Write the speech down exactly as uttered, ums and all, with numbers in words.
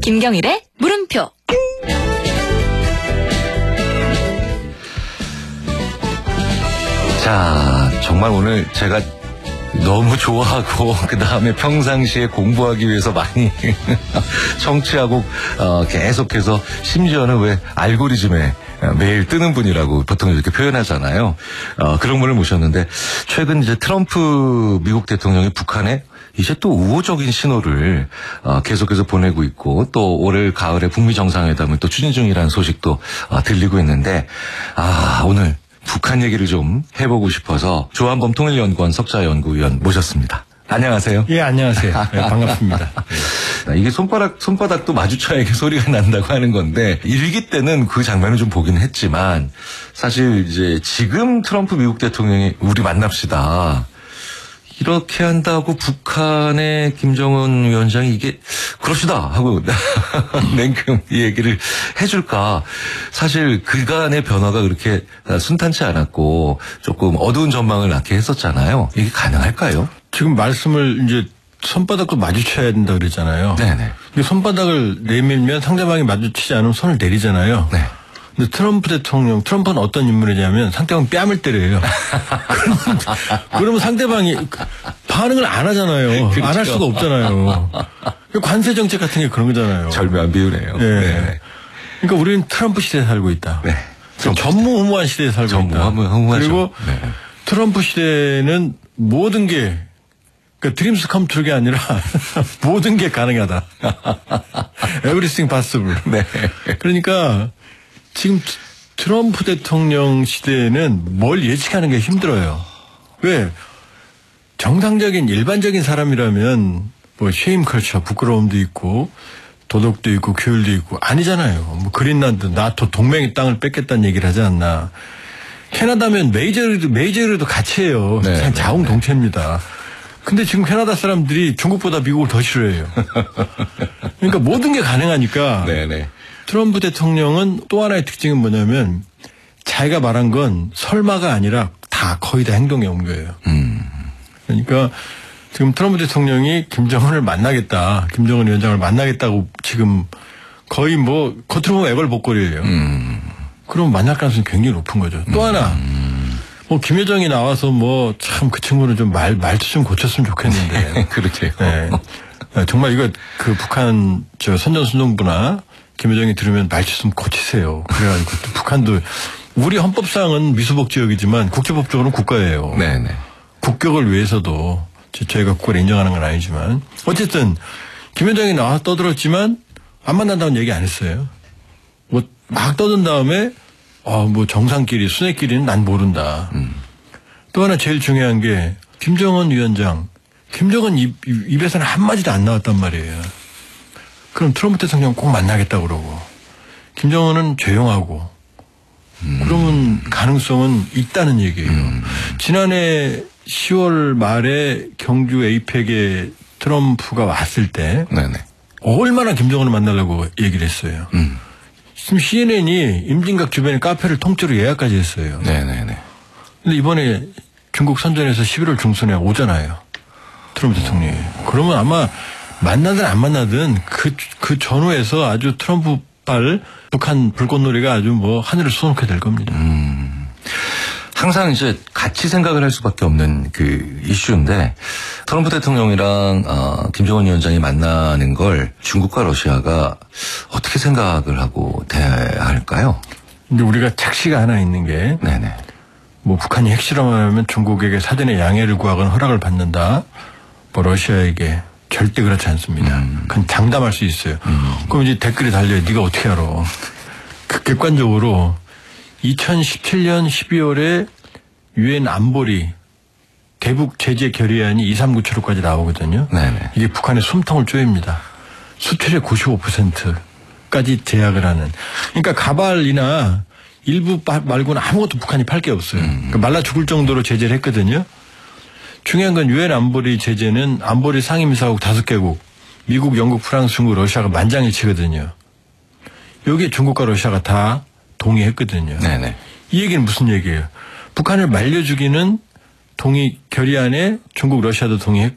김경일의 물음표. 자, 정말 오늘 제가 너무 좋아하고 그 다음에 평상시에 공부하기 위해서 많이 청취하고 어, 계속해서 심지어는 왜 알고리즘에 매일 뜨는 분이라고 보통 이렇게 표현하잖아요. 어, 그런 분을 모셨는데 최근 이제 트럼프 미국 대통령이 북한에 이제 또 우호적인 신호를 어, 계속해서 보내고 있고 또 올해 가을에 북미 정상회담을 또 추진 중이라는 소식도 어, 들리고 있는데 아 오늘 북한 얘기를 좀 해보고 싶어서 조한범 통일연구원 석좌연구위원 모셨습니다. 안녕하세요. 예, 안녕하세요. 네, 반갑습니다. 네. 이게 손바닥, 손바닥도 마주쳐야 이게 소리가 난다고 하는 건데, 일기 때는 그 장면을 좀 보긴 했지만, 사실 이제 지금 트럼프 미국 대통령이 우리 만납시다. 이렇게 한다고 북한의 김정은 위원장이 이게 그럽시다 하고 냉큼 이 얘기를 해줄까. 사실 그간의 변화가 그렇게 순탄치 않았고 조금 어두운 전망을 낳게 했었잖아요. 이게 가능할까요? 지금 말씀을 이제 손바닥도 마주쳐야 된다 그랬잖아요. 네네. 근데 손바닥을 내밀면 상대방이 마주치지 않으면 손을 내리잖아요. 네. 근데 트럼프 대통령, 트럼프는 어떤 인물이냐면 상대방 뺨을 때려요. 그러면, 그러면 상대방이 반응을 안 하잖아요. 그렇죠. 안 할 수가 없잖아요. 관세 정책 같은 게 그런 거잖아요. 절묘한 비유네요. 네. 네. 그러니까 우리는 트럼프 시대에 살고 있다. 네. 전무후무한 시대에 살고 전무후무하죠. 있다. 그리고 네. 트럼프 시대는 모든 게 그러니까 드림스 컴 트루가 아니라 모든 게 가능하다. Everything possible. 네. 그러니까 지금 트럼프 대통령 시대에는 뭘 예측하는 게 힘들어요. 왜? 정상적인 일반적인 사람이라면 뭐 쉐임 컬처, 부끄러움도 있고 도덕도 있고 규율도 있고 아니잖아요. 뭐 그린란드, 나토 동맹의 땅을 뺏겠다는 얘기를 하지 않나. 캐나다면 메이저리도 메이저리도 같이 해요. 네, 자웅동체입니다. 근데 지금 캐나다 사람들이 중국보다 미국을 더 싫어해요. 그러니까 모든 게 가능하니까 네네. 트럼프 대통령은 또 하나의 특징은 뭐냐면 자기가 말한 건 설마가 아니라 다 거의 다 행동에 옮겨요. 음. 그러니까 지금 트럼프 대통령이 김정은을 만나겠다, 김정은 위원장을 만나겠다고 지금 거의 뭐 겉으로 보면 애벌복걸이에요. 음. 그럼 만날 가능성이 굉장히 높은 거죠. 또 하나 음. 뭐 김여정이 나와서 뭐 참 그 친구는 좀 말 말투 좀 고쳤으면 좋겠는데. 그렇게요. 네. 정말 이거 그 북한 저 선전순동부나 김여정이 들으면 말투 좀 고치세요. 그래가지고 또 북한도 우리 헌법상은 미수복 지역이지만 국제법적으로는 국가예요. 네네. 국격을 위해서도 저희가 국가를 인정하는 건 아니지만 어쨌든 김여정이 나와서 떠들었지만 안 만난다는 얘기 안 했어요. 뭐 막 떠든 다음에 어 뭐 정상끼리 순회끼리는 난 모른다. 음. 또 하나 제일 중요한 게 김정은 위원장, 김정은 입, 입에서는 한마디도 안 나왔단 말이에요. 그럼 트럼프 대통령 꼭 만나겠다고 그러고 김정은은 조용하고 음. 그러면 가능성은 있다는 얘기예요. 음. 지난해 시월 말에 경주 에이펙에 트럼프가 왔을 때 네네. 얼마나 김정은을 만나려고 얘기를 했어요. 음. 지금 씨엔엔이 임진각 주변에 카페를 통째로 예약까지 했어요. 네네네. 근데 이번에 중국 선전에서 십일월 중순에 오잖아요. 트럼프 대통령이. 오. 그러면 아마 만나든 안 만나든 그, 그 전후에서 아주 트럼프발 북한 불꽃놀이가 아주 뭐 하늘을 쏘놓게 될 겁니다. 음. 항상 이제 같이 생각을 할 수밖에 없는 그 이슈인데 트럼프 대통령이랑 어, 김정은 위원장이 만나는 걸 중국과 러시아가 어떻게 생각을 하고 대할까요? 이제 우리가 착시가 하나 있는 게 네네. 뭐 북한이 핵실험하면 중국에게 사전에 양해를 구하거나 허락을 받는다. 뭐 러시아에게 절대 그렇지 않습니다. 음. 그건 장담할 수 있어요. 음. 그럼 이제 댓글이 달려요. 네가 어떻게 알아? 그 객관적으로 이천십칠 년 십이월에 유엔 안보리 대북 제재 결의안이 이삼구칠오까지 나오거든요. 네네. 이게 북한의 숨통을 쪼입니다. 수출의 구십오 퍼센트까지 제약을 하는. 그러니까 가발이나 일부 말고는 아무것도 북한이 팔 게 없어요. 음. 그러니까 말라 죽을 정도로 제재를 했거든요. 중요한 건 유엔 안보리 제재는 안보리 상임이사국 다섯 개국, 미국, 영국, 프랑스, 중국, 러시아가 만장일치거든요. 여기에 중국과 러시아가 다 동의했거든요. 네네. 이 얘기는 무슨 얘기예요? 북한을 말려주기는 동의 결의안에 중국, 러시아도 동의했고